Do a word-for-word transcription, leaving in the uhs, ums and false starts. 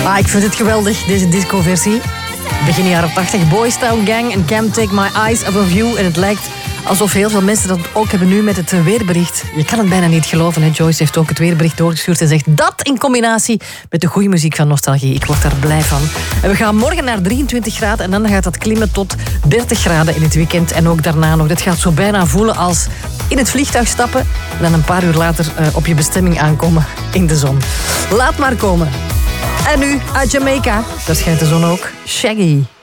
Ah, ik vind het geweldig, deze discoversie. Begin jaren tachtig, Boys Town Gang en Can't Take My Eyes Off of You. En het lijkt alsof heel veel mensen dat ook hebben nu met het weerbericht. Je kan het bijna niet geloven, hè? Joyce heeft ook het weerbericht doorgestuurd en zegt dat in combinatie met de goede muziek van Nostalgie. Ik word daar blij van. En we gaan morgen naar drieëntwintig graden en dan gaat dat klimmen tot dertig graden in het weekend. En ook daarna nog. Dat gaat zo bijna voelen als in het vliegtuig stappen en dan een paar uur later uh, op je bestemming aankomen in de zon. Laat maar komen. En nu uit Jamaica, daar schijnt de zon ook, Shaggy.